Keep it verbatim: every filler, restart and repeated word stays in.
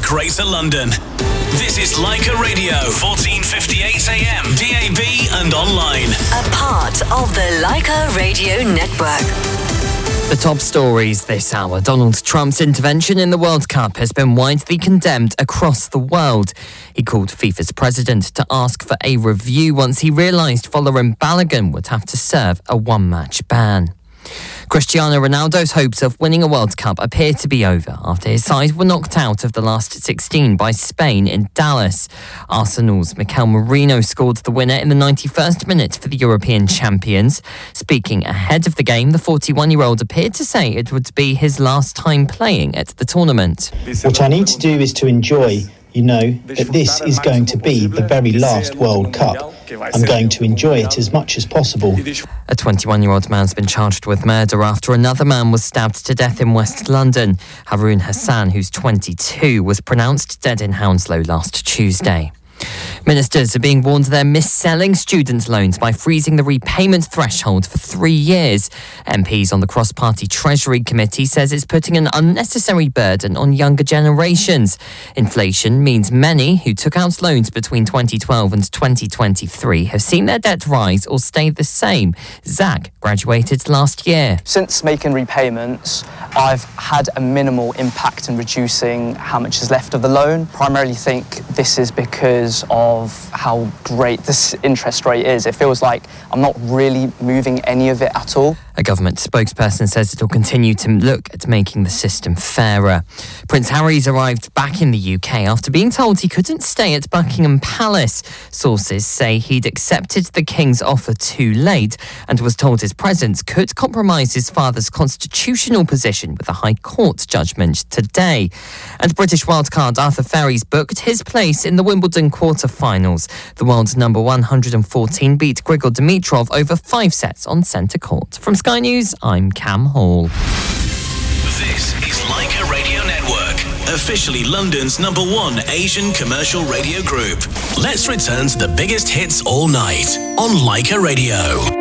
Greater London. This is Leica Radio, fourteen fifty-eight A M, D A B and online. A part of the Leica Radio Network. The top stories this hour. Donald Trump's intervention in the World Cup has been widely condemned across the world. He called FIFA's president to ask for a review once he realised Folarin Balogun would have to serve a one-match ban. Cristiano Ronaldo's hopes of winning a World Cup appear to be over after his side were knocked out of the last sixteen by Spain in Dallas. Arsenal's Mikel Merino scored the winner in the ninety-first minute for the European champions. Speaking ahead of the game, the forty-one-year-old appeared to say it would be his last time playing at the tournament. What I need to do is to enjoy, you know, that this is going to be the very last World Cup. I'm going to enjoy it as much as possible. A twenty-one-year-old man's been charged with murder after another man was stabbed to death in West London. Haroon Hassan, who's twenty-two, was pronounced dead in Hounslow last Tuesday. Ministers are being warned they're mis-selling student loans by freezing the repayment threshold for three years. M Ps on the cross-party Treasury Committee says it's putting an unnecessary burden on younger generations. Inflation means many who took out loans between twenty twelve and twenty twenty-three have seen their debt rise or stay the same. Zach graduated last year. Since making repayments, I've had a minimal impact in reducing how much is left of the loan. Primarily think this is because of how great this interest rate is. It feels like I'm not really moving any of it at all. A government spokesperson says it will continue to look at making the system fairer. Prince Harry's arrived back in the U K after being told he couldn't stay at Buckingham Palace. Sources say he'd accepted the King's offer too late and was told his presence could compromise his father's constitutional position with a High Court judgment today. And British wildcard Arthur Ferry's booked his place in the Wimbledon quarter-finals. The world's number one hundred fourteen beat Grigor Dimitrov over five sets on centre court. From Sky News, I'm Cam Hall. This is Leica Radio Network, officially London's number one Asian commercial radio group. Let's return to the biggest hits all night on Leica Radio.